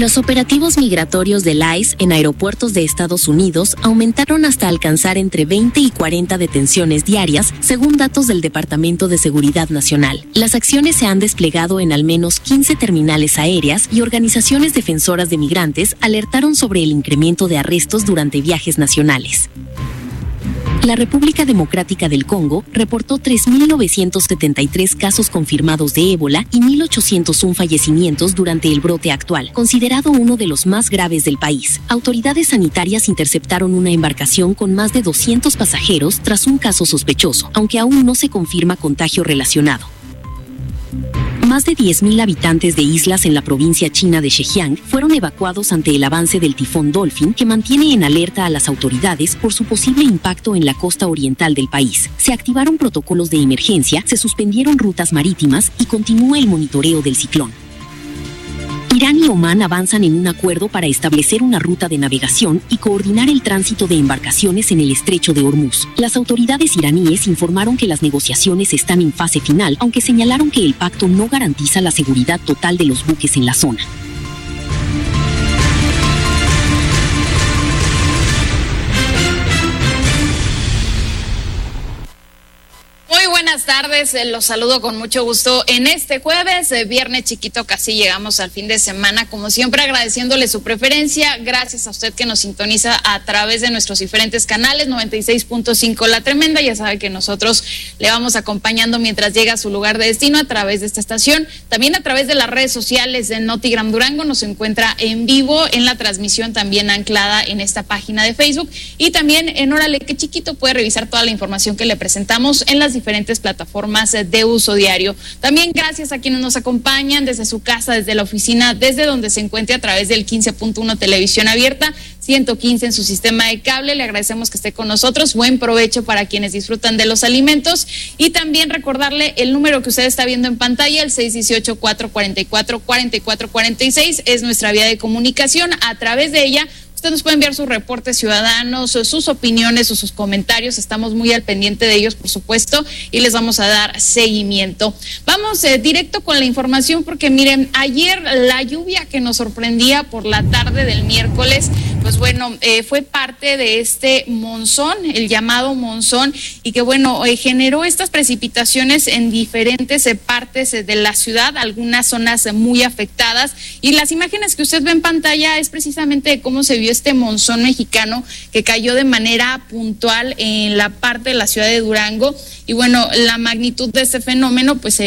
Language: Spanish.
Los operativos migratorios del ICE en aeropuertos de Estados Unidos aumentaron hasta alcanzar entre 20 y 40 detenciones diarias, según datos del Departamento de Seguridad Nacional. Las acciones se han desplegado en al menos 15 terminales aéreas y organizaciones defensoras de migrantes alertaron sobre el incremento de arrestos durante viajes nacionales. La República Democrática del Congo reportó 3.973 casos confirmados de ébola y 1.801 fallecimientos durante el brote actual, considerado uno de los más graves del país. Autoridades sanitarias interceptaron una embarcación con más de 200 pasajeros tras un caso sospechoso, aunque aún no se confirma contagio relacionado. Más de 10.000 habitantes de islas en la provincia china de Zhejiang fueron evacuados ante el avance del tifón Dolphin, que mantiene en alerta a las autoridades por su posible impacto en la costa oriental del país. Se activaron protocolos de emergencia, se suspendieron rutas marítimas y continúa el monitoreo del ciclón. Irán y Omán avanzan en un acuerdo para establecer una ruta de navegación y coordinar el tránsito de embarcaciones en el estrecho de Hormuz. Las autoridades iraníes informaron que las negociaciones están en fase final, aunque señalaron que el pacto no garantiza la seguridad total de los buques en la zona. Buenas tardes, los saludo con mucho gusto en este jueves, viernes chiquito, casi llegamos al fin de semana, como siempre agradeciéndole su preferencia, gracias a usted que nos sintoniza a través de nuestros diferentes canales, 96.5 La Tremenda, ya sabe que nosotros le vamos acompañando mientras llega a su lugar de destino a través de esta estación, también a través de las redes sociales de Notigram Durango, nos encuentra en vivo en la transmisión también anclada en esta página de Facebook y también en Órale que Chiquito puede revisar toda la información que le presentamos en las diferentes plataformas de uso diario. También gracias a quienes nos acompañan desde su casa, desde la oficina, desde donde se encuentre a través del 15.1 Televisión Abierta, 115 en su sistema de cable. Le agradecemos que esté con nosotros. Buen provecho para quienes disfrutan de los alimentos. Y también recordarle el número que usted está viendo en pantalla, el 618-444-4446, es nuestra vía de comunicación. A través de ella usted nos puede enviar sus reportes ciudadanos, sus opiniones o sus comentarios. Estamos muy al pendiente de ellos, por supuesto, y les vamos a dar seguimiento. Vamos directo con la información porque miren, ayer la lluvia que nos sorprendía por la tarde del miércoles, pues bueno, fue parte de este monzón, el llamado monzón, y que bueno, generó estas precipitaciones en diferentes partes de la ciudad, algunas zonas muy afectadas, y las imágenes que usted ve en pantalla es precisamente de cómo se vio este monzón mexicano que cayó de manera puntual en la parte de la ciudad de Durango. Y bueno, la magnitud de este fenómeno pues